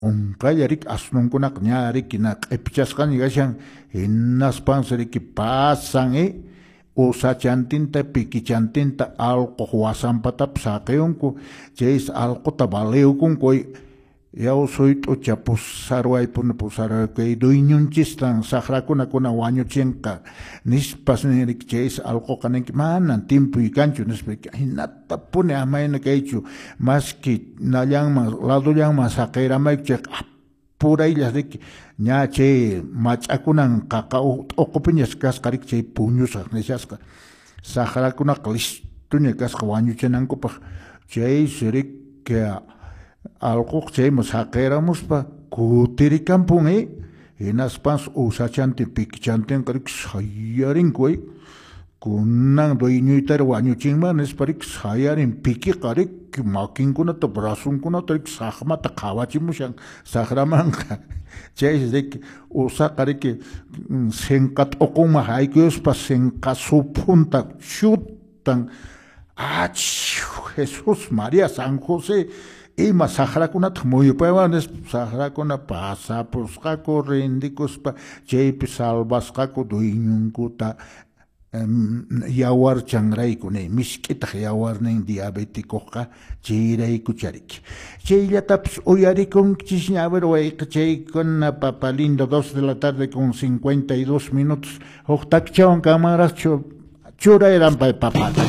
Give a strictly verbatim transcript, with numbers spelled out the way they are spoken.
onqallarik asnunkunaq ñarik na q'ipchasqan gashan hinaspansariki pasan e usachantinta pikichantinta alqo wasanpata saqeunku chayis alqota valeukunku yaw suyt'u chapusarwaypuna pusarwayku duyñunchistan saqrakuna kuna wañuchinqa nispas nirik chayis alqoqa ninki manan timpuy kanchu nispa hinata pune amayna kaychu maski nallanman ladullanman saqiramayku chay apurayllas riki ña chay mach'akunan qaqa t'uqupiñas kasqarik chay puñusaq nishasqa saqrakunaqa listuña kasqa wañuchinankupaq chay sirik alquq chaymus haqiramuspa kutirikanpun e hinaspas usachantin pikichantinqa sayarinku kunan dueñuytari wañuchinman nisparik sayarin pikiqa rik makinkunata brazunkunata rik saqmata qhawachimushan saqramanqa chay rik usaqa rik sinqa t'uqunman haykuyuspa sinqa supunta chutan ach Jesús María San José ima saqrakunata muyupaywanes saqrakuna pasapusqaku rindikuspa chaypi salvasqaku dueñunkuta Um, yawar changrayku ne misk'itaq yawarnin diabetikuqa chayrayku charik chayllatapish uyarikunchis a ver wayqa chaykuna papa lindo dos de la tarde con cincuenta y dos minutos huk takchawan kamaraschu churayran pay papata